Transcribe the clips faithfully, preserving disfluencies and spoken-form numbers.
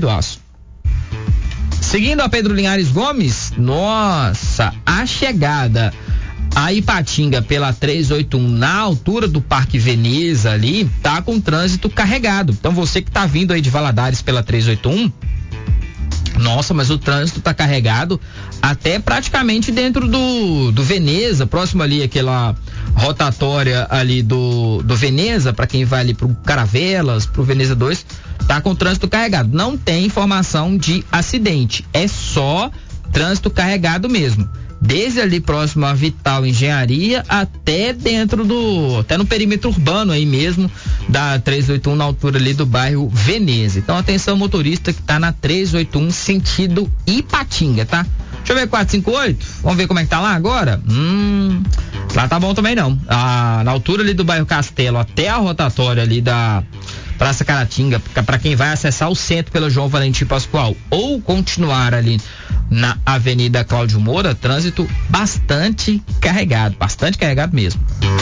do Aço. Seguindo a Pedro Linhares Gomes, nossa, a chegada a Ipatinga pela trezentos e oitenta e um na altura do Parque Veneza ali, tá com trânsito carregado. Então você que tá vindo aí de Valadares pela trezentos e oitenta e um, nossa, mas o trânsito tá carregado até praticamente dentro do, do Veneza, próximo ali aquela rotatória ali do, do Veneza, para quem vai ali pro Caravelas, pro Veneza dois, tá com trânsito carregado. Não tem informação de acidente, é só trânsito carregado mesmo. Desde ali próximo à Vital Engenharia até dentro do, até no perímetro urbano aí mesmo, da trezentos e oitenta e um na altura ali do bairro Veneza. Então atenção motorista que tá na trezentos e oitenta e um sentido Ipatinga, tá? Deixa eu ver quatrocentos e cinquenta e oito, vamos ver como é que tá lá agora? Hum, lá tá bom também não. Ah, na altura ali do bairro Castelo até a rotatória ali da Praça Caratinga, para quem vai acessar o centro pela João Valentim Pascoal ou continuar ali na Avenida Cláudio Moura, trânsito bastante carregado, bastante carregado mesmo.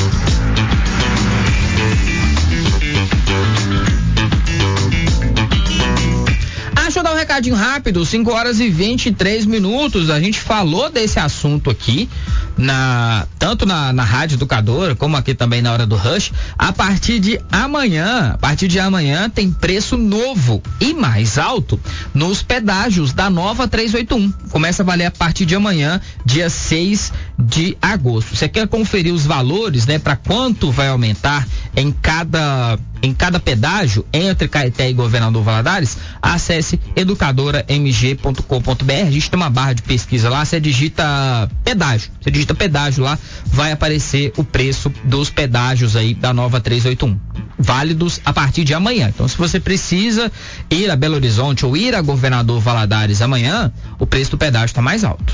Deixa eu dar um recadinho rápido, cinco horas e vinte e três minutos, a gente falou desse assunto aqui, na, tanto na, na Rádio Educadora, como aqui também na Hora do Rush. A partir de amanhã, a partir de amanhã tem preço novo e mais alto nos pedágios da nova trezentos e oitenta e um. Começa a valer a partir de amanhã, dia seis de agosto. Você quer conferir os valores, né, para quanto vai aumentar em cada em cada pedágio entre Caeté e Governador Valadares? Acesse educadora m g ponto com ponto b r. A gente tem uma barra de pesquisa lá, você digita pedágio, você digita pedágio lá, vai aparecer o preço dos pedágios aí da nova trezentos e oitenta e um, válidos a partir de amanhã. Então, se você precisa ir a Belo Horizonte ou ir a Governador Valadares amanhã, o preço do pedágio está mais alto.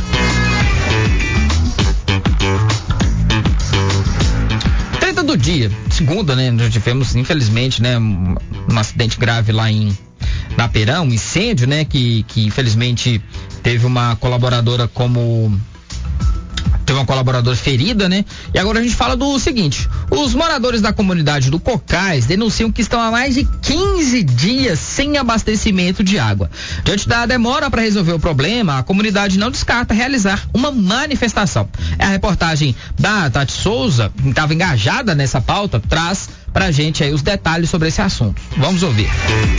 Treta do dia, segunda, né? Nós tivemos, infelizmente, né, um, um acidente grave lá em na Perão, um incêndio, né, que, que infelizmente teve uma colaboradora como teve uma colaboradora ferida, né? E agora a gente fala do seguinte: os moradores da comunidade do Cocais denunciam que estão há mais de quinze dias sem abastecimento de água. Diante da demora para resolver o problema, a comunidade não descarta realizar uma manifestação. É a reportagem da Tati Souza, que estava engajada nessa pauta, traz pra gente aí os detalhes sobre esse assunto. Vamos ouvir.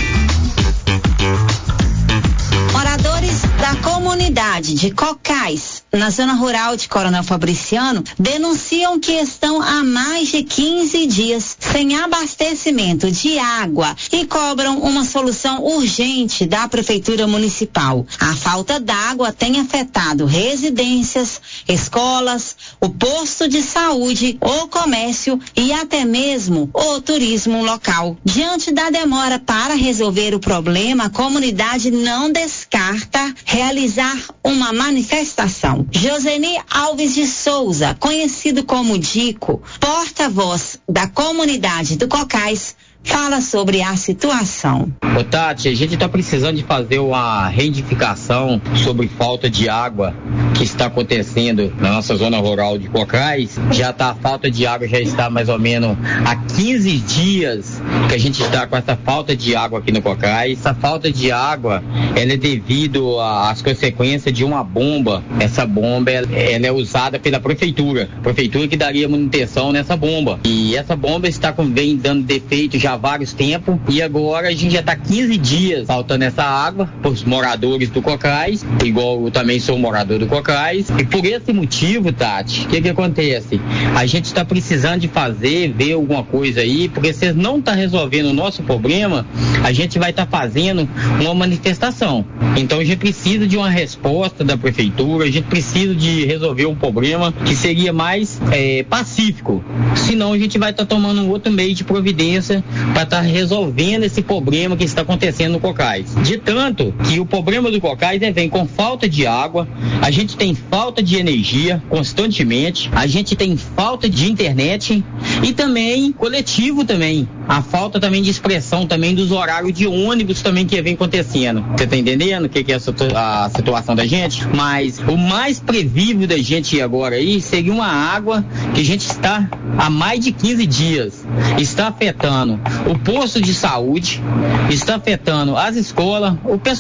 Moradores da comunidade de Cocais, na zona rural de Coronel Fabriciano, denunciam que estão há mais de quinze dias sem abastecimento de água e cobram uma solução urgente da Prefeitura Municipal. A falta d'água tem afetado residências, escolas, o posto de saúde, o comércio e até mesmo o turismo local. Diante da demora para resolver o problema, a comunidade não descarta realizar uma manifestação. Joseni Alves de Souza, conhecido como Dico, porta-voz da comunidade do Cocais, fala sobre a situação. Ô Tati, a gente está precisando de fazer uma reivindicação sobre falta de água que está acontecendo na nossa zona rural de Cocais. Já tá, a falta de água já está mais ou menos há quinze dias que a gente está com essa falta de água aqui no Cocais. Essa falta de água, ela é devido às consequências de uma bomba. Essa bomba, ela, ela é usada pela prefeitura. A prefeitura que daria manutenção nessa bomba. E essa bomba está com, vem dando defeito já há vários tempos, e agora a gente já está quinze dias faltando essa água para os moradores do Cocais, igual eu também sou morador do Cocais, e por esse motivo, Tati, o que que acontece? A gente está precisando de fazer, ver alguma coisa aí, porque se não está resolvendo o nosso problema, a gente vai estar tá fazendo uma manifestação. Então a gente precisa de uma resposta da prefeitura, a gente precisa de resolver um problema que seria mais é, pacífico, senão a gente vai estar tá tomando um outro meio de providência para estar tá resolvendo esse problema que está acontecendo no Cocais. De tanto que o problema do Cocais é, vem com falta de água, a gente tem falta de energia constantemente, a gente tem falta de internet e também coletivo também, a falta também de expressão também dos horários de ônibus também que vem acontecendo. Você tá entendendo o que, que é a, situ- a situação da gente? Mas o mais prevível da gente agora aí seria uma água que a gente está há mais de quinze dias, está afetando o posto de saúde, está afetando as escolas, o pessoal